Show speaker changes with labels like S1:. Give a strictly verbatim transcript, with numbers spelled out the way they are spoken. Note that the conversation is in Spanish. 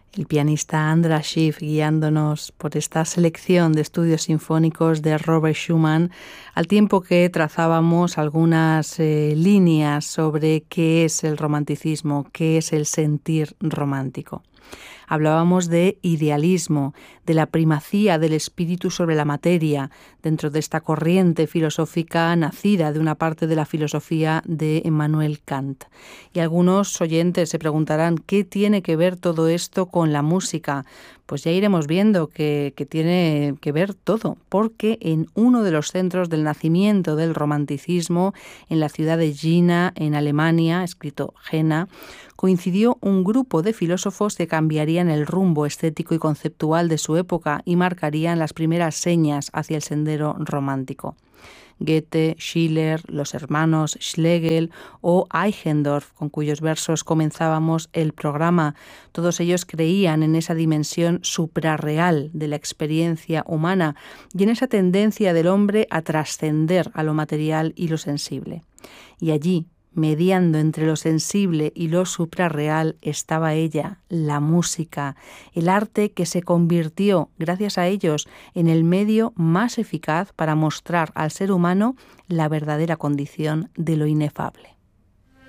S1: El pianista András Schiff guiándonos por esta selección de estudios sinfónicos de Robert Schumann, al tiempo que trazábamos algunas eh, líneas sobre qué es el romanticismo, qué es el sentir romántico. Hablábamos de idealismo, de la primacía del espíritu sobre la materia, dentro de esta corriente filosófica nacida de una parte de la filosofía de Emmanuel Kant. Y algunos oyentes se preguntarán, ¿qué tiene que ver todo esto con la música? Pues ya iremos viendo que, que tiene que ver todo, porque en uno de los centros del nacimiento del romanticismo, en la ciudad de Jena, en Alemania, escrito Jena, coincidió un grupo de filósofos que cambiarían el rumbo estético y conceptual de su época y marcarían las primeras señas hacia el sendero romántico. Goethe, Schiller, los hermanos Schlegel o Eichendorff, con cuyos versos comenzábamos el programa. Todos ellos creían en esa dimensión suprarreal de la experiencia humana y en esa tendencia del hombre a trascender a lo material y lo sensible. Y allí, mediando entre lo sensible y lo suprarreal, estaba ella, la música, el arte que se convirtió, gracias a ellos, en el medio más eficaz para mostrar al ser humano la verdadera condición de lo inefable.